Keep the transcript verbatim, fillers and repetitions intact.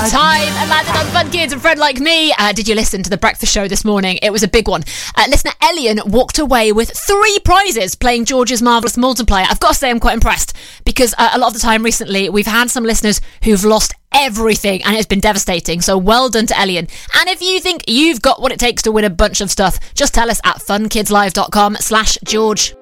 Time landed on Fun Kids and Friend Like Me. Uh, did you listen to the breakfast show this morning? It was a big one. Uh, listener Elian walked away with three prizes playing George's Marvellous Multiplier. I've got to say I'm quite impressed because uh, a lot of the time recently we've had some listeners who've lost everything and it's been devastating. So well done to Elian. And if you think you've got what it takes to win a bunch of stuff, just tell us at funkidslive.com slash George.